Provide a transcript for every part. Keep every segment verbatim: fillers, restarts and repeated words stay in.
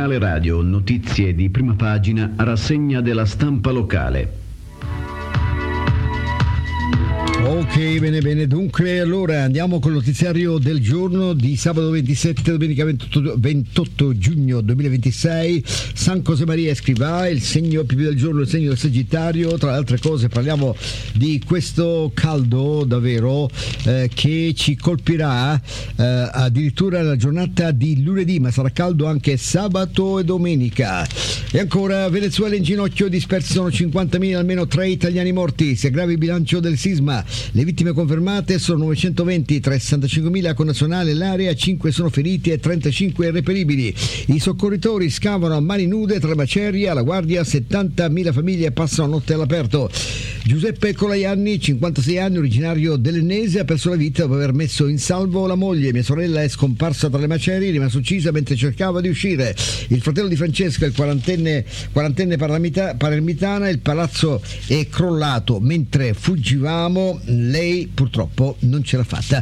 Giornale radio, notizie di prima pagina, rassegna della stampa locale. Ok, bene bene, dunque allora andiamo col notiziario del giorno di sabato ventisette, domenica ventotto, ventotto giugno duemilaventisei. San Josemaria Escrivà, il segno più del giorno, il segno del Sagittario. Tra le altre cose parliamo di questo caldo davvero eh, che ci colpirà eh, addirittura la giornata di lunedì, ma sarà caldo anche sabato e domenica. E ancora, Venezuela in ginocchio, dispersi sono cinquantamila, almeno tre italiani morti, si aggrava il bilancio del sisma. Le vittime confermate sono novecentoventi, tra i sessantacinquemila connazionali nell'area, cinque sono feriti e trentacinque irreperibili. I soccorritori scavano a mani nude tra le macerie, alla guardia settantamila famiglie passano notte all'aperto. Giuseppe Colaianni, cinquantasei anni, originario dell'Ennese, ha perso la vita dopo aver messo in salvo la moglie. Mia sorella è scomparsa tra le macerie, rimasta uccisa mentre cercava di uscire. Il fratello di Francesca, il quarantenne, quarantenne palermitana, il palazzo è crollato mentre fuggivamo. Lei purtroppo non ce l'ha fatta.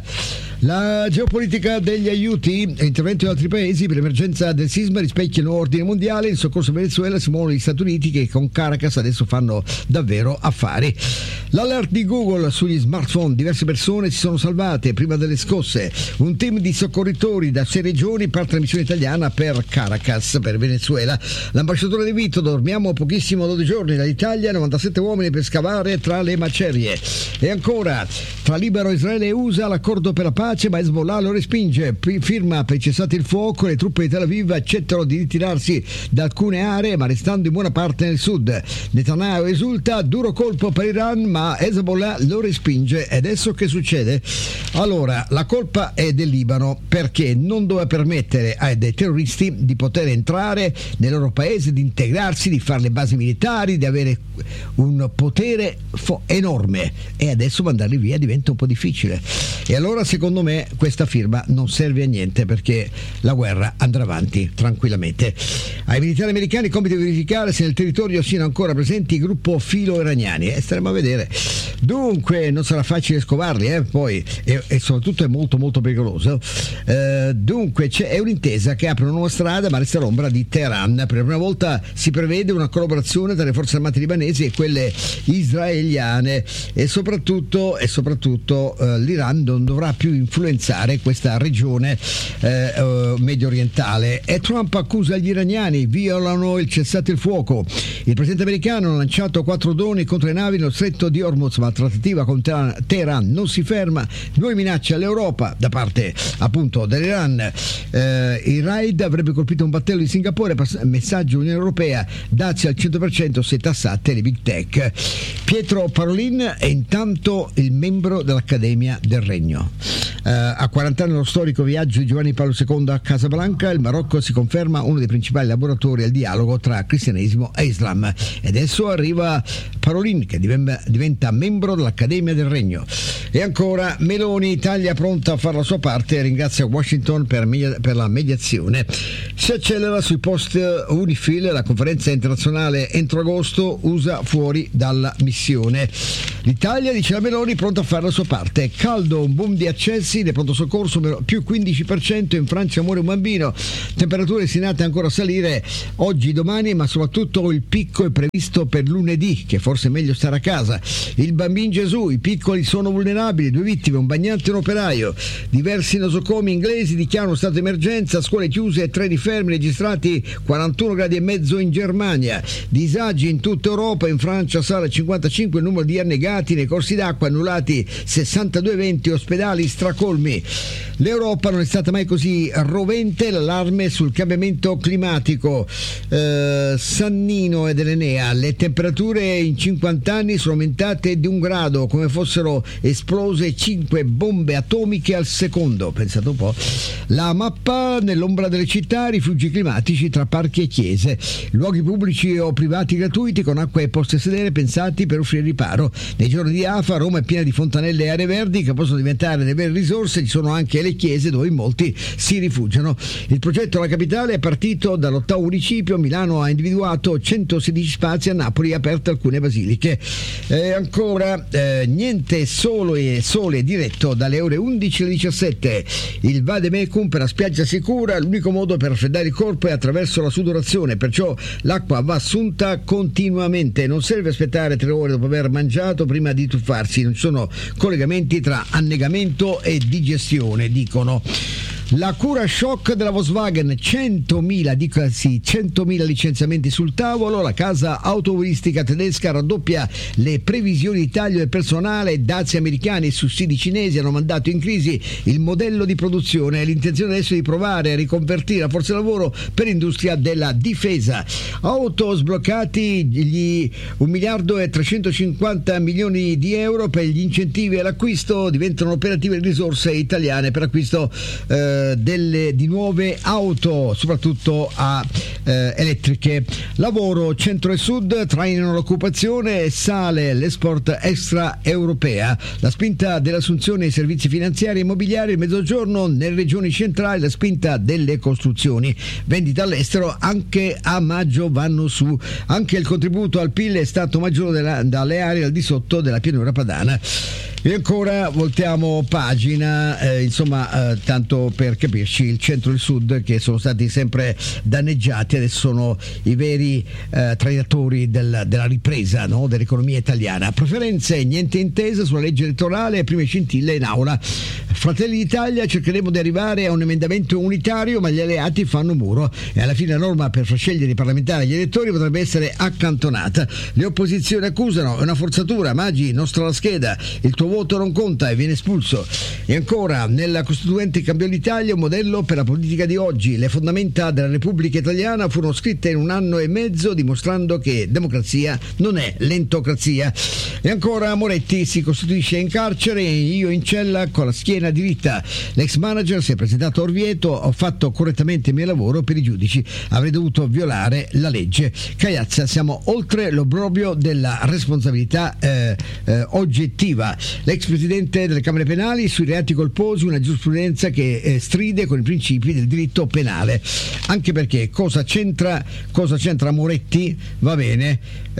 La geopolitica degli aiuti e interventi in altri paesi per l'emergenza del sisma rispecchia il nuovo ordine mondiale. Il soccorso a Venezuela si muovono gli Stati Uniti, che con Caracas adesso fanno davvero affari. L'alert di Google sugli smartphone, diverse persone si sono salvate prima delle scosse. Un team di soccorritori da sei regioni parte la missione italiana per Caracas, per Venezuela. L'ambasciatore De Vito: dormiamo pochissimo, dodici giorni dall'Italia, novantasette uomini per scavare tra le macerie. E ancora, tra Libano, Israele e U S A l'accordo per la pace, ma Hezbollah lo respinge. Firma per cessate il fuoco, le truppe di Tel Aviv accettano di ritirarsi da alcune aree, ma restando in buona parte nel sud. Netanyahu esulta: duro colpo per Iran, ma Hezbollah lo respinge. E adesso che succede? Allora, la colpa è del Libano, perché non doveva permettere ai dei terroristi di poter entrare nel loro paese, di integrarsi, di fare le basi militari, di avere un potere fo- enorme, e adesso mandarli via diventa un po' difficile. E allora, secondo me, questa firma non serve a niente, perché la guerra andrà avanti tranquillamente. Ai militari americani compito di verificare se nel territorio siano ancora presenti i gruppo filo-iraniani, e staremo a vedere. Dunque non sarà facile scovarli, eh? Poi e, e soprattutto è molto molto pericoloso. Eh, dunque c'è è un'intesa che apre una nuova strada, ma resta l'ombra di Teheran. Per la prima volta si prevede una collaborazione tra le forze armate libanesi e quelle israeliane, e soprattutto e soprattutto eh, l'Iran non dovrà più influenzare questa regione eh, eh, medio orientale. E Trump accusa gli iraniani, violano il cessate il fuoco. Il presidente americano ha lanciato quattro droni contro le navi nello stretto di Hormuz, ma la trattativa con Teheran non si ferma. Nuove minacce all'Europa da parte appunto dell'Iran. Eh, il raid avrebbe colpito un battello di Singapore, messaggio Unione Europea: dazi al cento per cento se tassate le big tech. Pietro Parolin è intanto il membro dell'Accademia del Regno. Eh, a quaranta anni lo storico viaggio di Giovanni Paolo secondo a Casablanca, il Marocco si conferma uno dei principali laboratori al dialogo tra cristianesimo e Islam. E adesso arriva Parolin, che diventa membro dell'Accademia del Regno. E ancora, Meloni, Italia pronta a fare la sua parte e ringrazia Washington per, media, per la mediazione. Si accelera sui post UNIFIL, la conferenza internazionale entro agosto, U S A fuori dalla missione. L'Italia, dice la Meloni, pronta a fare la sua parte. Caldo, un boom di accessi del pronto soccorso, più quindici per cento, in Francia muore un bambino. Temperature destinate ancora a salire oggi, domani, ma soprattutto il picco è previsto per lunedì, che forse è meglio stare a casa. Il bambino Gesù, i piccoli sono vulnerabili, due vittime, un bagnante e un operaio. Diversi nosocomi inglesi dichiarano stato di emergenza, scuole chiuse e treni fermi, registrati quarantuno gradi e mezzo in Germania. Disagi in tutta Europa, in Francia sale a cinquantacinque il numero di annegati, nei corsi d'acqua annullati sessantadue eventi, ospedali stracolmi. L'Europa non è stata mai così rovente, l'allarme sul cambiamento climatico. Eh, Sannino ed Enea, le temperature in cinquanta anni sono aumentate di un grado, come fossero esplose cinque bombe atomiche al secondo. Pensate un po'. La mappa nell'ombra delle città, rifugi climatici tra parchi e chiese, luoghi pubblici o privati gratuiti con acqua e posti a sedere pensati per offrire riparo. Nei giorni di afa Roma è piena di fontanelle e aree verdi che possono diventare dei veri resort risorse ci sono anche le chiese dove in molti si rifugiano. Il progetto La Capitale è partito dall'ottavo municipio. Milano ha individuato centosedici spazi, a Napoli aperte alcune basiliche. E ancora eh, niente solo e sole diretto dalle ore undici alle diciassette. Il vademecum per la spiaggia sicura, l'unico modo per raffreddare il corpo è attraverso la sudorazione, perciò l'acqua va assunta continuamente, non serve aspettare tre ore dopo aver mangiato prima di tuffarsi, non ci sono collegamenti tra annegamento e digestione, dicono. La cura shock della Volkswagen, centomila, dico sì, centomila licenziamenti sul tavolo. La casa automobilistica tedesca raddoppia le previsioni di taglio del personale. Dazi americani e sussidi cinesi hanno mandato in crisi il modello di produzione. L'intenzione adesso è di provare a riconvertire la forza lavoro per l'industria della difesa. Auto sbloccati gli un miliardo e trecentocinquanta milioni di euro per gli incentivi all'acquisto. Diventano operative le risorse italiane per acquisto eh, delle di nuove auto, soprattutto a eh, elettriche. Lavoro, centro e sud trainano l'occupazione e sale l'export extraeuropea. La spinta dell'assunzione dei servizi finanziari e immobiliari, il mezzogiorno nelle regioni centrali, la spinta delle costruzioni. Vendite all'estero anche a maggio vanno su. Anche il contributo al P I L è stato maggiore della, dalle aree al di sotto della pianura padana. E ancora voltiamo pagina, eh, insomma, eh, tanto per capirci, il centro e il sud che sono stati sempre danneggiati adesso sono i veri eh, trainatori del, della ripresa, no? Dell'economia italiana. Preferenze, niente intesa sulla legge elettorale, prime scintille in aula. Fratelli d'Italia, cercheremo di arrivare a un emendamento unitario, ma gli alleati fanno muro e alla fine la norma per far scegliere i parlamentari agli elettori potrebbe essere accantonata. Le opposizioni accusano, è una forzatura, Maggi, nostra la scheda, il tuo voto non conta e viene espulso. E ancora, nella Costituente cambiò l'Italia, un modello per la politica di oggi. Le fondamenta della Repubblica Italiana furono scritte in un anno e mezzo, dimostrando che democrazia non è lentocrazia. E ancora, Moretti si costituisce in carcere e io in cella con la schiena diritta. L'ex manager si è presentato a Orvieto, ho fatto correttamente il mio lavoro, per i giudici avrei dovuto violare la legge. Cagliazza, siamo oltre l'obbrobrio della responsabilità eh, eh, oggettiva. L'ex presidente delle Camere Penali sui reati colposi, una giurisprudenza che eh, stride con i principi del diritto penale. Anche perché cosa c'entra, cosa c'entra Moretti, va bene,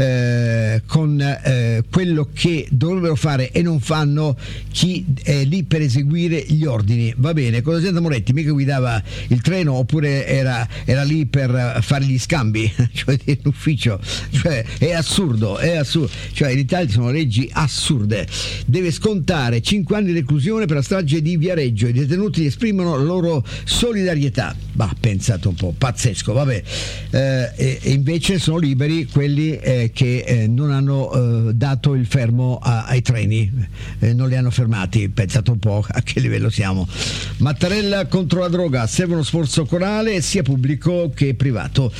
eh, con eh, quello che dovrebbero fare e non fanno chi è lì per eseguire gli ordini, va bene, cosa c'entra Moretti? Mica guidava il treno oppure era, era lì per fare gli scambi, cioè in ufficio, cioè è assurdo, è assurdo, cioè in Italia ci sono leggi assurde. Deve scontare cinque anni di reclusione per la strage di Viareggio, i detenuti esprimono la loro solidarietà. Ma pensate un po', pazzesco, vabbè. Eh, e, e invece sono liberi quelli eh, che eh, non hanno eh, dato il fermo a, ai treni, eh, non li hanno fermati, pensate un po' a che livello siamo. Mattarella contro la droga, serve uno sforzo corale sia pubblico che privato,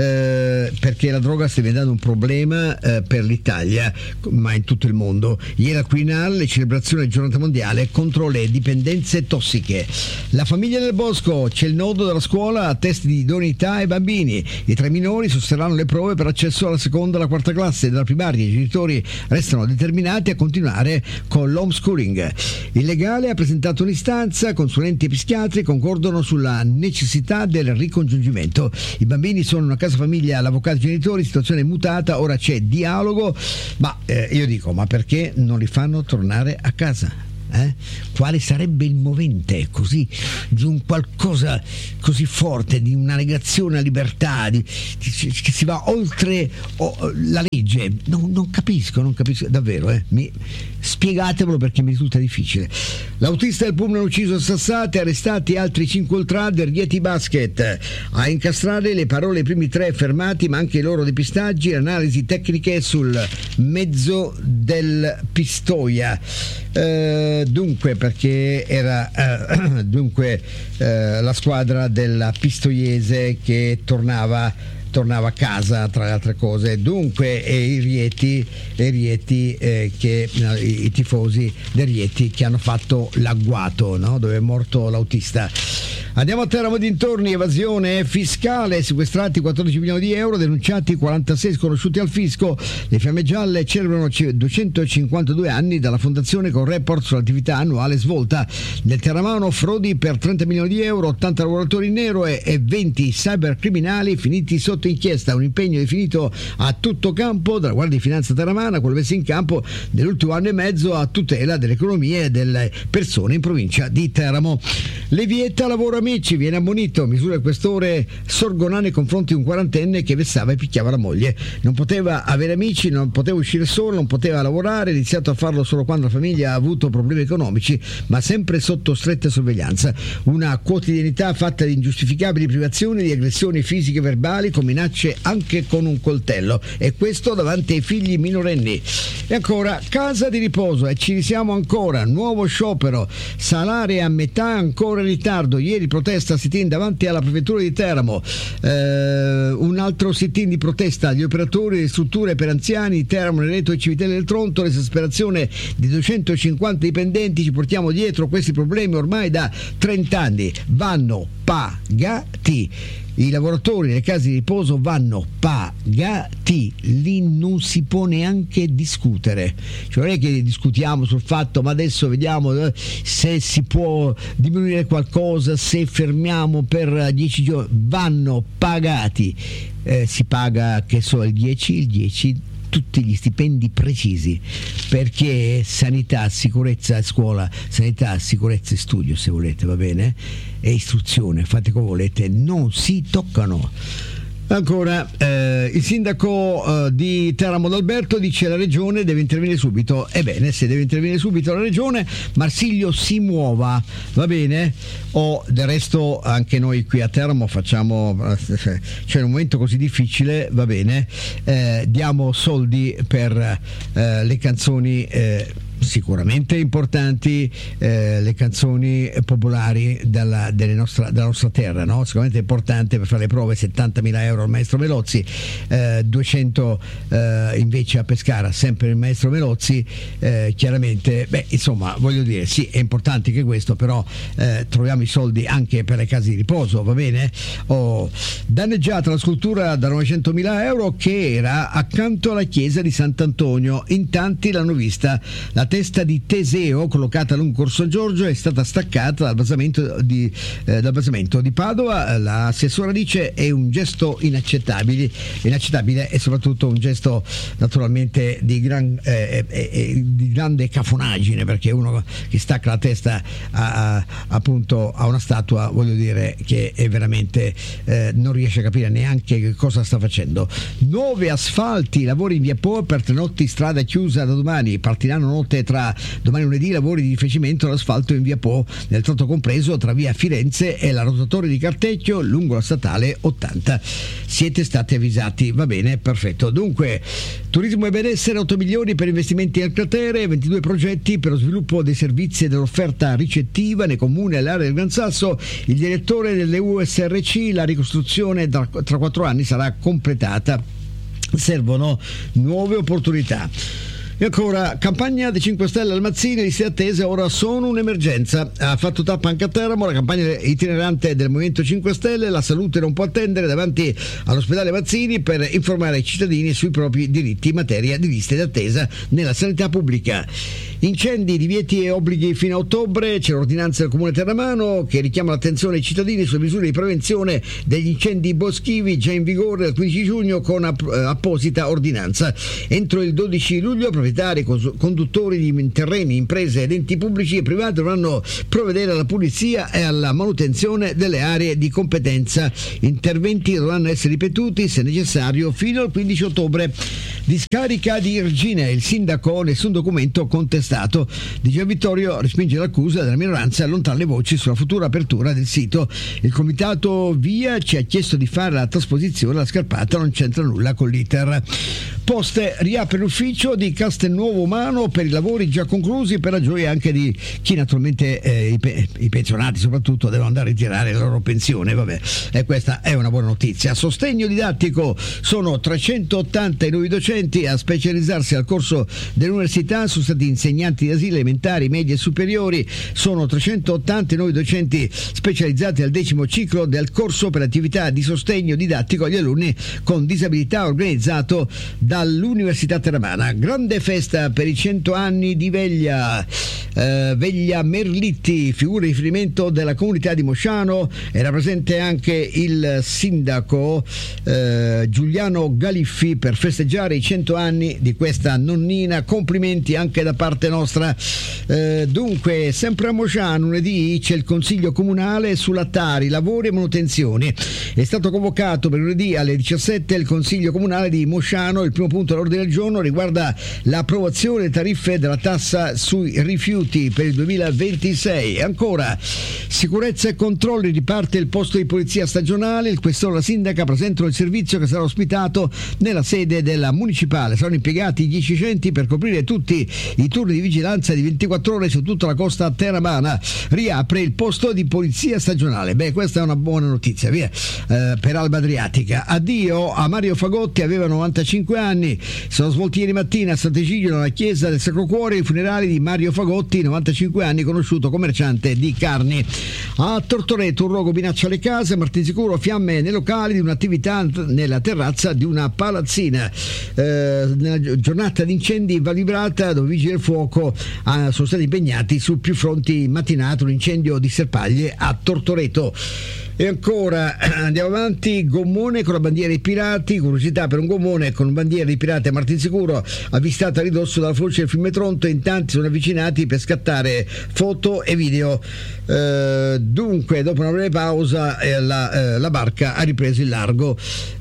eh, perché la droga sta diventando un problema eh, per l'Italia, ma in tutto il mondo. Ieri al Quirinale le celebrazioni della giornata mondiale contro le dipendenze tossiche. La famiglia del Bosco, c'è il nodo della scuola a test di idoneità ai bambini. I tre minori sosterranno le prove per accesso alla seconda e alla quarta classe della primaria. I genitori restano determinati a continuare con l'homeschooling. Il legale ha presentato un'istanza, consulenti e psichiatri concordano sulla necessità del ricongiungimento. I bambini sono in una casa famiglia, l'avvocato e i genitori, situazione mutata, ora c'è dialogo, ma eh, io dico, ma perché non li fanno tornare a casa? Eh? Quale sarebbe il movente così di un qualcosa così forte, di una negazione alla libertà, di, di, che si va oltre oh, la legge? Non, non capisco, non capisco davvero, eh? Mi, spiegatevelo perché mi risulta difficile. L'autista del pullman ucciso a Sassate, arrestati altri cinque ultra del Rieti Basket. A incastrare le parole dei primi tre fermati, ma anche i loro depistaggi e analisi tecniche sul mezzo del Pistoia. Eh, dunque perché era eh, dunque eh, la squadra della Pistoiese che tornava tornava a casa, tra le altre cose. Dunque e i Rieti, e Rieti eh, che no, i, i tifosi del Rieti che hanno fatto l'agguato, no? Dove è morto l'autista. Andiamo a Teramo dintorni, evasione fiscale, sequestrati quattordici milioni di euro, denunciati quarantasei sconosciuti al fisco. Le Fiamme Gialle celebrano duecentocinquantadue anni dalla fondazione con report sull'attività annuale svolta. Nel Terramano frodi per trenta milioni di euro, ottanta lavoratori in nero e, e venti cybercriminali finiti sotto inchiesta. Un impegno definito a tutto campo dalla Guardia di Finanza teramana, quello messo in campo nell'ultimo anno e mezzo a tutela dell'economia e delle persone in provincia di Teramo. Le vieta lavoro amici, viene ammonito, misura il questore Sorgonà nei confronti di un quarantenne che vessava e picchiava la moglie. Non poteva avere amici, non poteva uscire solo, non poteva lavorare, ha iniziato a farlo solo quando la famiglia ha avuto problemi economici, ma sempre sotto stretta sorveglianza. Una quotidianità fatta di ingiustificabili privazioni, di aggressioni fisiche e verbali, con minacce anche con un coltello, e questo davanti ai figli minorenni. E ancora, casa di riposo, e ci siamo ancora, nuovo sciopero, salari a metà, ancora in ritardo. Ieri protesta sit-in davanti alla prefettura di Teramo, eh, un altro sit-in di protesta agli operatori di strutture per anziani Teramo, Nereto e Civitella del Tronto. L'esasperazione di duecentocinquanta dipendenti, ci portiamo dietro questi problemi ormai da trenta anni, vanno pagati. I lavoratori delle case di riposo vanno pagati, lì non si può neanche discutere, cioè non è che discutiamo sul fatto ma adesso vediamo se si può diminuire qualcosa, se fermiamo per dieci giorni, vanno pagati, eh, si paga che so il dieci, il dieci tutti gli stipendi precisi, perché sanità, sicurezza a scuola, sanità, sicurezza e studio, se volete, va bene, e istruzione, fate come volete, non si toccano. Ancora, eh, il sindaco eh, di Teramo D'Alberto dice la regione deve intervenire subito. Ebbene, se deve intervenire subito la regione, Marsiglio si muova, va bene? O del resto anche noi qui a Teramo facciamo, cioè in un momento così difficile, va bene, eh, diamo soldi per eh, le canzoni eh, sicuramente importanti, eh, le canzoni popolari della, delle nostra, della nostra terra, no? Sicuramente è importante per fare le prove, settantamila euro al maestro Melozzi, eh, duecento eh, invece a Pescara, sempre il maestro Melozzi, eh, chiaramente, beh, insomma, voglio dire, sì, è importante anche questo, però eh, troviamo i soldi anche per le case di riposo, va bene? Oh, danneggiata la scultura da novecentomila euro che era accanto alla chiesa di Sant'Antonio, in tanti l'hanno vista. La testa di Teseo, collocata lungo Corso Giorgio, è stata staccata dal basamento di, eh, dal basamento di Padova. L'assessora dice è un gesto inaccettabile, inaccettabile e soprattutto un gesto naturalmente di, gran, eh, eh, di grande cafonaggine, perché uno che stacca la testa a, a, appunto a una statua, voglio dire che è veramente eh, non riesce a capire neanche che cosa sta facendo. Nuove asfalti, lavori in via Po per tre notti, strada chiusa da domani, partiranno notte tra domani e lunedì, lavori di rifacimento all'asfalto in via Po, nel tratto compreso tra via Firenze e la rotatoria di Cartecchio lungo la statale ottanta. Siete stati avvisati, va bene, perfetto. Dunque, turismo e benessere, otto milioni per investimenti nel cratere, ventidue progetti per lo sviluppo dei servizi e dell'offerta ricettiva nei comuni e all'area del Gran Sasso. Il direttore delle U S R C, la ricostruzione tra, tra quattro anni sarà completata, servono nuove opportunità. E ancora, campagna dei cinque Stelle al Mazzini, liste attese ora sono un'emergenza. Ha fatto tappa anche a Teramo la campagna itinerante del Movimento cinque Stelle. La salute non può attendere, davanti all'ospedale Mazzini per informare i cittadini sui propri diritti in materia di liste d'attesa nella sanità pubblica. Incendi, divieti e obblighi fino a ottobre. C'è l'ordinanza del Comune Terramano che richiama l'attenzione ai cittadini sulle misure di prevenzione degli incendi boschivi, già in vigore dal quindici giugno con app- apposita ordinanza. Entro il dodici luglio proprietari, conduttori di terreni, imprese ed enti pubblici e privati dovranno provvedere alla pulizia e alla manutenzione delle aree di competenza. Interventi dovranno essere ripetuti se necessario fino al quindici ottobre. Discarica di Irgine, il sindaco nessun documento contestato. Di Gian Vittorio respinge l'accusa della minoranza e allontana le voci sulla futura apertura del sito. Il comitato Via ci ha chiesto di fare la trasposizione, la scarpata non c'entra nulla con l'iter. Poste riapre l'ufficio di Castel nuovo umano per i lavori già conclusi, per la gioia anche di chi naturalmente eh, i, pe- i pensionati soprattutto devono andare a ritirare la loro pensione. Vabbè, e questa è una buona notizia. Sostegno didattico: sono trecentottanta i nuovi docenti a specializzarsi al corso dell'università, sono stati insegnanti di asili elementari, medie e superiori. Sono trecentottanta i nuovi docenti specializzati al decimo ciclo del corso per attività di sostegno didattico agli alunni con disabilità, organizzato dall'Università Teramana. Grande festa per i cento anni di Veglia. Eh, Veglia Merlitti, figura di riferimento della comunità di Mosciano. Era presente anche il sindaco eh, Giuliano Galiffi per festeggiare i cento anni di questa nonnina. Complimenti anche da parte nostra. Eh, dunque, sempre a Mosciano, lunedì c'è il consiglio comunale sulla Tari, lavori e manutenzioni. È stato convocato per lunedì alle diciassette il consiglio comunale di Mosciano. Il primo punto all'ordine del giorno riguarda l'approvazione delle tariffe della tassa sui rifiuti per il duemilaventisei. E ancora, sicurezza e controlli, riparte il posto di polizia stagionale. Il questore e la sindaca presentano il servizio che sarà ospitato nella sede della municipale. Saranno impiegati dieci centi per coprire tutti i turni di vigilanza di ventiquattro ore su tutta la costa teramana. Riapre il posto di polizia stagionale. Beh, questa è una buona notizia, via, eh, per Alba Adriatica. Addio a Mario Fagotti, aveva novantacinque anni. Sono svolti ieri mattina a Sant'Egidio, nella chiesa del Sacro Cuore, i funerali di Mario Fagotti, novantacinque anni, conosciuto commerciante di carni. A Tortoreto un rogo minaccia le case, Martinsicuro fiamme nei locali di un'attività nella terrazza di una palazzina. Eh, nella giornata di incendi in Val Vibrata, dove i vigili del fuoco ah, sono stati impegnati su più fronti in mattinata, un incendio di serpaglie a Tortoreto. E ancora andiamo avanti. Gommone con la bandiera dei pirati. Curiosità per un gommone con bandiera dei pirati a Martinsicuro, avvistata a ridosso dalla foce del fiume Tronto. In tanti sono avvicinati per scattare foto e video. Eh, dunque, dopo una breve pausa, eh, la, eh, la barca ha ripreso il largo.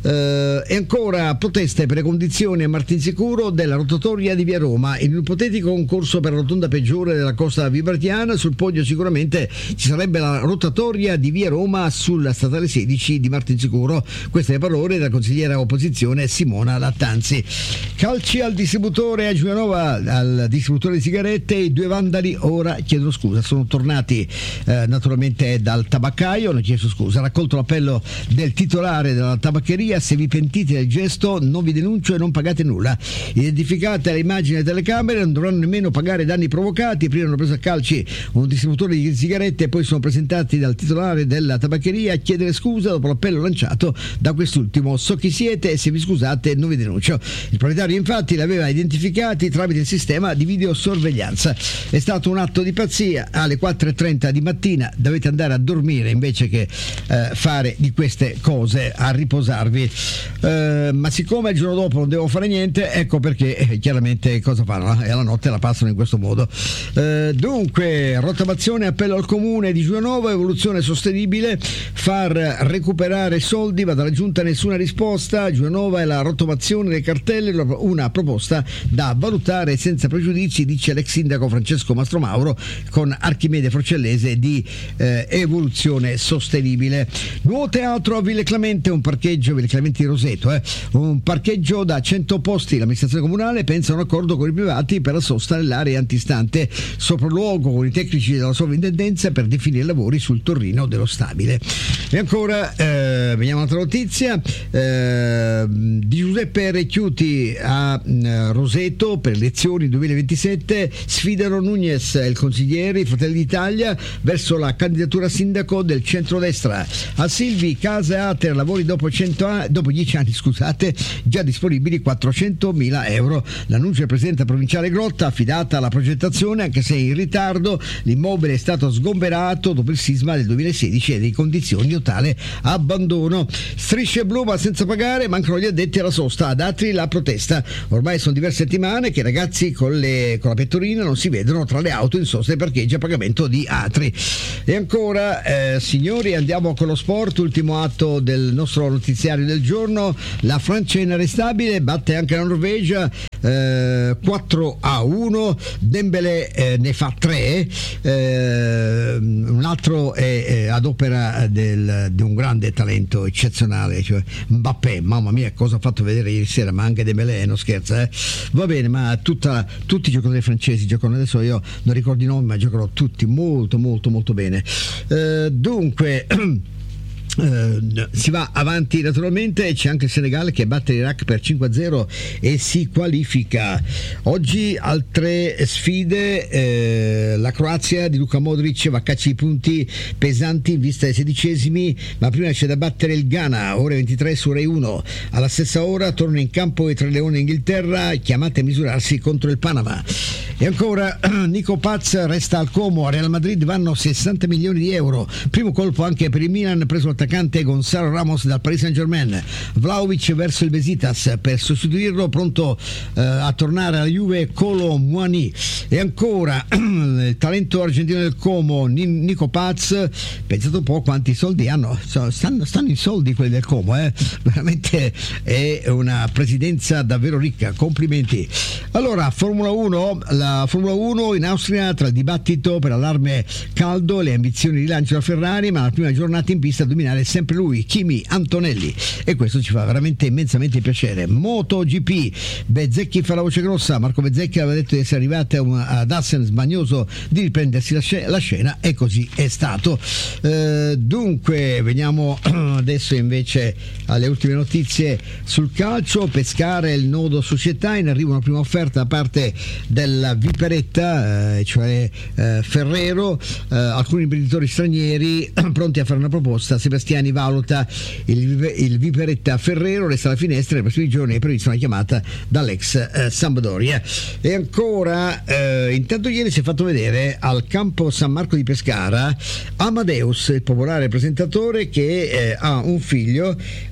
Eh, e ancora proteste per le condizioni a Martinsicuro della rotatoria di Via Roma. In un ipotetico concorso per la rotonda peggiore della costa vibratiana, sul podio sicuramente ci sarebbe la rotatoria di Via Roma sulla statale sedici di Martinsicuro. Queste le parole della consigliera opposizione Simona Lattanzi. Calci al distributore a Giulianova, al distributore di sigarette. I due vandali ora chiedono scusa, sono tornati eh, naturalmente dal tabaccaio, hanno chiesto scusa. Raccolto l'appello del titolare della tabaccheria: se vi pentite del gesto non vi denuncio e non pagate nulla. Identificate le immagini delle telecamere, non dovranno nemmeno pagare danni provocati. Prima hanno preso a calci un distributore di sigarette e poi sono presentati dal titolare della tabaccheria a chiedere scusa dopo l'appello lanciato da quest'ultimo: so chi siete e se vi scusate non vi denuncio. Il proprietario infatti li aveva identificati tramite il sistema di videosorveglianza. È stato un atto di pazzia. Alle quattro e trenta di mattina dovete andare a dormire invece che eh, fare di queste cose, a riposarvi. Eh, ma siccome il giorno dopo non devo fare niente, ecco perché eh, chiaramente cosa fanno? E alla notte la passano in questo modo. Eh, dunque, rottamazione, appello al comune di Giulianova, evoluzione sostenibile, far recuperare soldi, ma dalla giunta nessuna risposta. Giulianova e la rottamazione delle cartelle, una proposta da valutare senza pregiudizi, dice l'ex sindaco Francesco Mastromauro con Archimede Forcellese di eh, evoluzione sostenibile. Nuovo teatro a Ville Clemente, un parcheggio Ville Clemente di Roseto, eh, un parcheggio da cento posti. L'amministrazione comunale pensa a un accordo con i privati per la sosta nell'area antistante, sopralluogo con i tecnici della sovrintendenza per definire lavori sul torrino dello stabile. E ancora eh, veniamo a un'altra notizia eh, di Giuseppe Recchiuti a eh, Roseto per le elezioni duemilaventisette. Sfidano Nunez e il consigliere Fratelli d'Italia verso la candidatura a sindaco del centrodestra. A Silvi, casa e Ater, lavori dopo, cento anni, dopo dieci anni, scusate, già disponibili quattrocentomila euro. L'annuncio del presidente provinciale Grotta, affidata alla progettazione anche se in ritardo. L'immobile è stato sgomberato dopo il sisma del duemilasedici e dei condizioni di totale abbandono. Strisce blu ma senza pagare, mancano gli addetti alla sosta. Ad Atri la protesta. Ormai sono diverse settimane che i ragazzi con, le, con la pettorina non si vedono tra le auto in sosta e parcheggi a pagamento di Atri. E ancora eh, signori, andiamo con lo sport, ultimo atto del nostro notiziario del giorno. La Francia è inarrestabile, batte anche la Norvegia. eh, quattro a uno. Dembélé eh, ne fa tre, eh, un altro è, è ad opera del, di un grande talento eccezionale, cioè Mbappé. Mamma mia, cosa ha fatto vedere ieri sera, ma anche Dembélé, non scherza, eh? Va bene, ma tutta, tutti i giocatori francesi giocano, adesso io non ricordo i nomi, ma giocano tutti molto molto molto bene. Eh, dunque Uh, si va avanti naturalmente, c'è anche il Senegal che batte l'Iraq per cinque a zero e si qualifica. Oggi altre sfide, eh, la Croazia di Luka Modric va a caccia di punti pesanti in vista dei sedicesimi, ma prima c'è da battere il Ghana, ore ventitré su Rai uno. Alla stessa ora torna in campo i Tre Leoni Inghilterra, chiamate a misurarsi contro il Panama. E ancora Nico Paz resta al Como, a Real Madrid vanno sessanta milioni di euro, primo colpo anche per il Milan, preso l'attaccante Gonzalo Ramos dal Paris Saint-Germain. Vlahovic verso il Besiktas per sostituirlo, pronto eh, a tornare alla Juve Kolo Muani. E ancora il talento argentino del Como Nico Paz, pensate un po' quanti soldi hanno, stanno, stanno in soldi quelli del Como, eh? Veramente è una presidenza davvero ricca, complimenti. Allora, Formula uno, la Formula uno in Austria, tra il dibattito per allarme caldo e le ambizioni di lancio da Ferrari, ma la prima giornata in pista a dominare sempre lui, Kimi Antonelli, e questo ci fa veramente immensamente piacere. MotoGP, Bezzecchi fa la voce grossa, Marco Bezzecchi aveva detto di essere arrivato ad Assen smanioso di riprendersi la, sc- la scena, e così è stato. Eh, dunque veniamo adesso invece alle ultime notizie sul calcio. Pescara è il nodo società, in arrivo una prima offerta da parte della Viperetta, eh, cioè eh, Ferrero, eh, alcuni imprenditori stranieri pronti a fare una proposta. Sebastiani valuta il, il Viperetta Ferrero, resta alla finestra, nei prossimi giorni è prevista una chiamata dall'ex eh, Sampdoria. E ancora eh, intanto ieri si è fatto vedere al campo San Marco di Pescara Amadeus, il popolare presentatore che eh, ha un figlio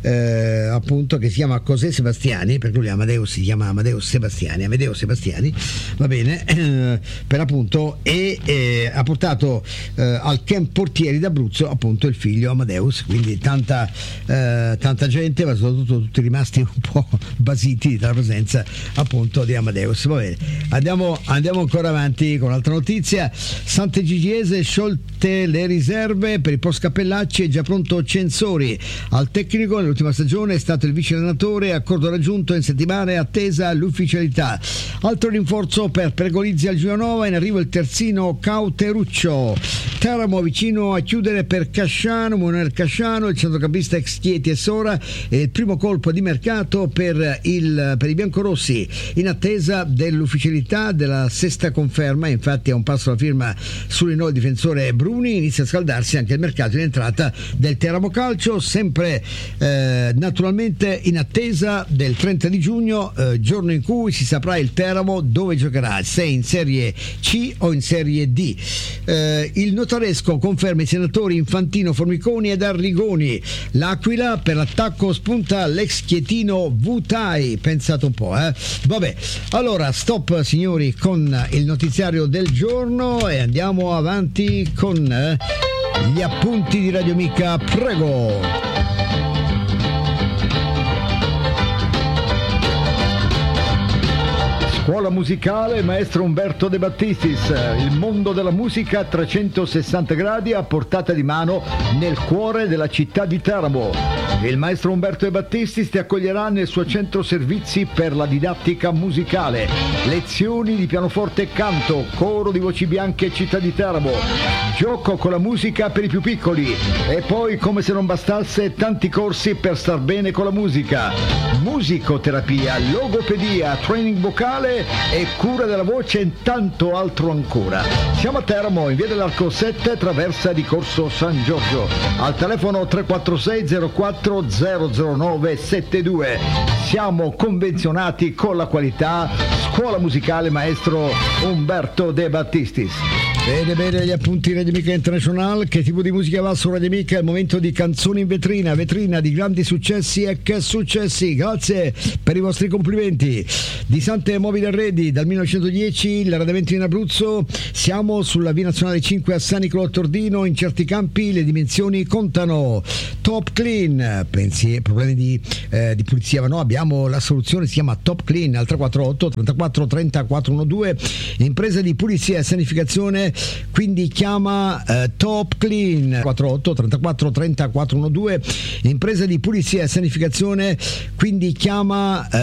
eh, appunto che si chiama José Sebastiani, perché lui Amadeus si chiama Amadeus Sebastiani, Amedeo Sebastiani, va bene, eh, per appunto, e eh, ha portato eh, al camp Portieri d'Abruzzo appunto il figlio Amadeus, quindi tanta eh, tanta gente, ma soprattutto tutti rimasti un po' basiti dalla presenza appunto di Amadeus. Va bene, andiamo, andiamo ancora avanti con un'altra notizia. Sant'Egidiese sciolte le riserve per il post Cappellacci, è già pronto Censori al tecnico, nell'ultima stagione è stato il vice allenatore, accordo raggiunto in settimana e attesa l'ufficialità. Altro rinforzo per Pergolizzi al Giulianova, in arrivo il terzino Cauteruccio. Teramo vicino a chiudere per Casciano, Manuel Casciano, il centrocampista ex Chieti e Sora, e il primo colpo di mercato per, il, per i biancorossi, in attesa dell'ufficialità della sesta conferma. Infatti a un passo la firma sul rinnovo del difensore Bruni, inizia a scaldarsi anche il mercato in entrata del Teramo Calcio, sempre eh, naturalmente in attesa del trenta di giugno, eh, giorno in cui si saprà il Teramo dove giocherà, se in Serie C o in Serie D. Eh, il notaresco conferma i senatori Infantino, Formiconi ed Arrigoni. L'Aquila per l'attacco spunta l'ex Chietino Vutai, pensate un po', eh? Vabbè, allora stop signori con il notiziario del giorno e andiamo avanti con eh, gli appunti di Radio Mica, prego. Scuola musicale Maestro Umberto De Battistis, il mondo della musica a trecentosessanta gradi a portata di mano nel cuore della città di Teramo. Il maestro Umberto De Battistis ti accoglierà nel suo centro servizi per la didattica musicale, lezioni di pianoforte e canto, coro di voci bianche città di Teramo, gioco con la musica per i più piccoli e poi, come se non bastasse, tanti corsi per star bene con la musica, musicoterapia, logopedia, training vocale e cura della voce e tanto altro ancora. Siamo a Teramo, in via dell'Arco sette, traversa di Corso San Giorgio, al telefono tre quattro sei zero quattro zero zero nove sette due. Siamo convenzionati con la qualità. Scuola musicale Maestro Umberto De Battistis. Bene, bene, gli appunti Radio Amica International. Che tipo di musica va su Radio Amica? È il momento di canzoni in vetrina, vetrina di grandi successi e che successi. Grazie per i vostri complimenti. Di Sante Mobile Arredi, dal millenovecentodieci, l'arredamento in Abruzzo. Siamo sulla via nazionale cinque a San Nicolò Tordino. In certi campi le dimensioni contano. Top Clean, pensi problemi di, eh, di pulizia, ma no, abbiamo la soluzione, si chiama Top Clean, al tre quattro otto trentaquattro trenta quattrocentododici. Impresa di pulizia e sanificazione, quindi chiama eh, Top Clean quattro otto trentaquattro trenta quattrocentododici. Impresa di pulizia e sanificazione, quindi chiama eh,